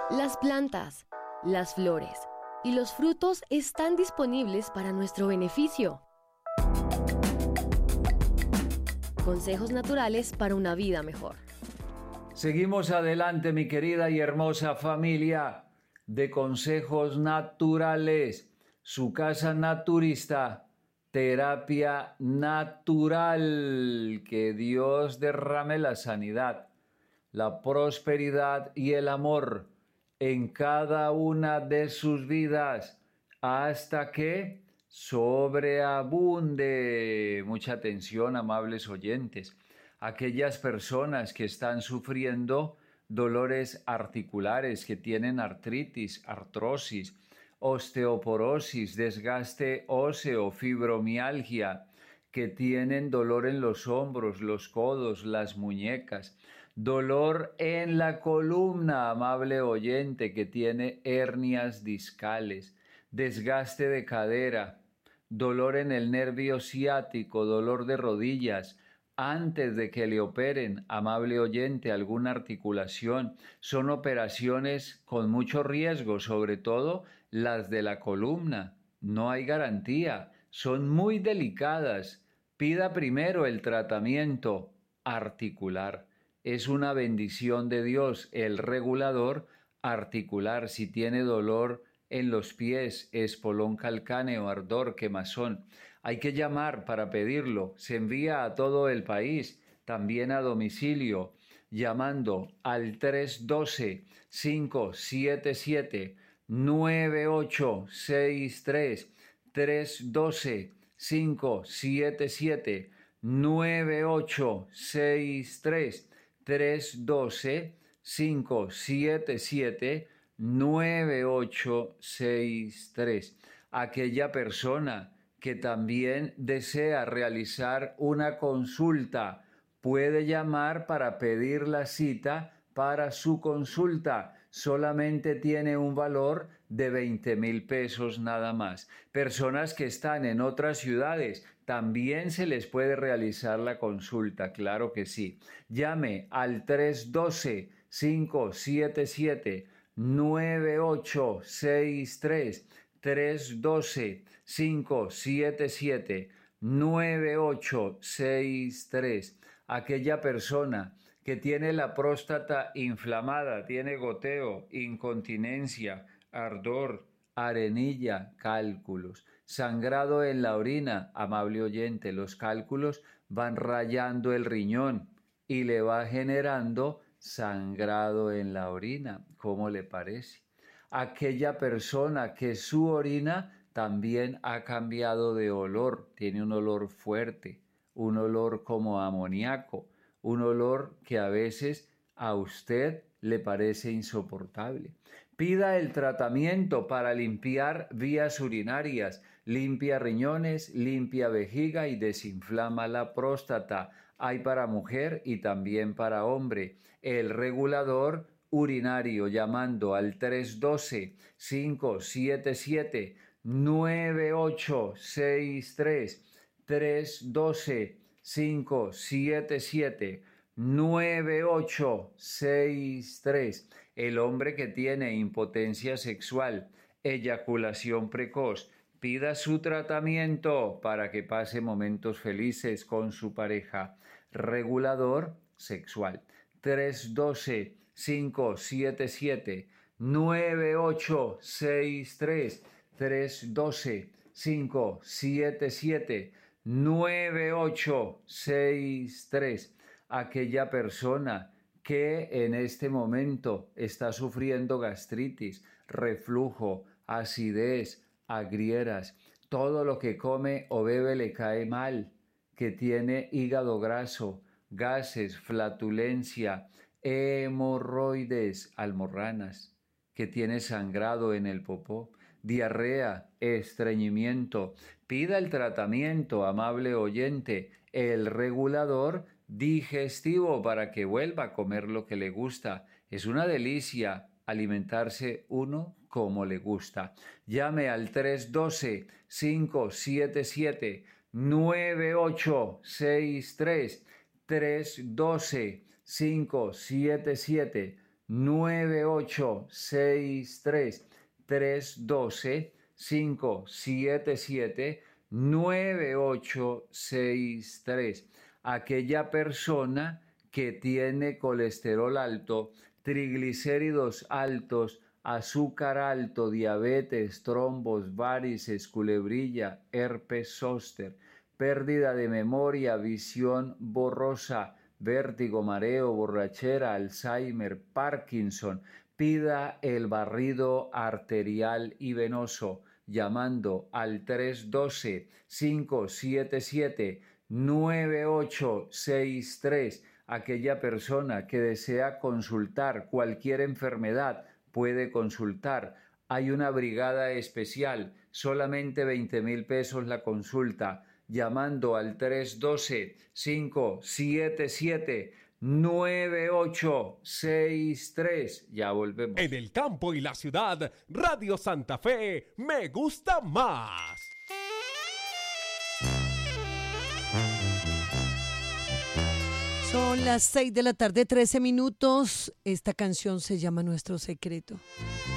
Las plantas, las flores y los frutos están disponibles para nuestro beneficio. Consejos naturales para una vida mejor. Seguimos adelante, mi querida y hermosa familia de Consejos Naturales, su casa naturista, terapia natural. Que Dios derrame la sanidad, la prosperidad y el amor en cada una de sus vidas hasta que sobreabunde. Mucha atención, amables oyentes. Aquellas personas que están sufriendo dolores articulares, que tienen artritis, artrosis, osteoporosis, desgaste óseo, fibromialgia, que tienen dolor en los hombros, los codos, las muñecas, dolor en la columna, amable oyente, que tiene hernias discales, desgaste de cadera, dolor en el nervio ciático, dolor de rodillas, antes de que le operen, amable oyente, alguna articulación. Son operaciones con mucho riesgo, sobre todo las de la columna. No hay garantía, son muy delicadas. Pida primero el tratamiento articular. Es una bendición de Dios el regulador articular. Si tiene dolor en los pies, espolón calcáneo, ardor, quemazón, hay que llamar para pedirlo. Se envía a todo el país, también a domicilio, llamando al 312-577-9863, 312-577-9863, 312-577-9863. Aquella persona que también desea realizar una consulta puede llamar para pedir la cita para su consulta. Solamente tiene un valor de 20,000 pesos nada más. Personas que están en otras ciudades, también se les puede realizar la consulta, claro que sí. Llame al 312-577-9863, 312-577-9863. Aquella persona que tiene la próstata inflamada, tiene goteo, incontinencia, ardor, arenilla, cálculos, sangrado en la orina, amable oyente, los cálculos van rayando el riñón y le va generando sangrado en la orina. ¿Cómo le parece? Aquella persona que su orina también ha cambiado de olor, tiene un olor fuerte, un olor como amoníaco, un olor que a veces a usted le parece insoportable. Pida el tratamiento para limpiar vías urinarias, limpia riñones, limpia vejiga y desinflama la próstata. Hay para mujer y también para hombre. El regulador urinario, llamando al 312-577-9863, 312-577-9863. El hombre que tiene impotencia sexual, eyaculación precoz, pida su tratamiento para que pase momentos felices con su pareja. Regulador sexual. 312-577-9863, 312-577-9863. Aquella persona que en este momento está sufriendo gastritis, reflujo, acidez, agrieras, todo lo que come o bebe le cae mal, que tiene hígado graso, gases, flatulencia, hemorroides, almorranas, que tiene sangrado en el popó, diarrea, estreñimiento. Pida el tratamiento, amable oyente, el regulador digestivo para que vuelva a comer lo que le gusta. Es una delicia alimentarse uno como le gusta. Llame al 312-577-9863, 312-577-9863. 9863 312-577-9863. Aquella persona que tiene colesterol alto, triglicéridos altos, azúcar alto, diabetes, trombos, varices, culebrilla, herpes zóster, pérdida de memoria, visión borrosa, vértigo, mareo, borrachera, Alzheimer, Parkinson, pida el barrido arterial y venoso llamando al 312-577-9863. Aquella persona que desea consultar cualquier enfermedad puede consultar. Hay una brigada especial, solamente 20,000 pesos la consulta, llamando al 312-577-9863. Ya volvemos. En el campo y la ciudad, Radio Santa Fe me gusta más. Son las 6 de la tarde, 13 minutos. Esta canción se llama Nuestro Secreto.